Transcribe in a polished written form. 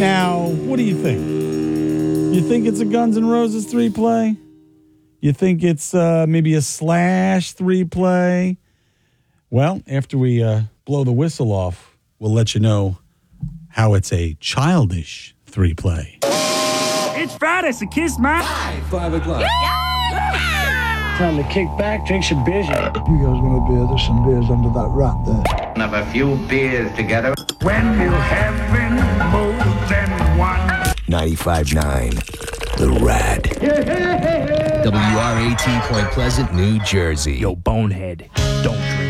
Now, what do you think? You think it's a Guns N' Roses 3-play? You think it's maybe a Slash 3-play? Well, after we blow the whistle off, we'll let you know how it's a childish 3-play. It's Friday, so kiss my... 5 o'clock. Time to kick back, drink some beers. You guys want a beer? There's some beers under that wrap there. Have a few beers together. When you having more than one. 95.9, The Rad. WRAT Point Pleasant, New Jersey. Yo, bonehead, don't drink.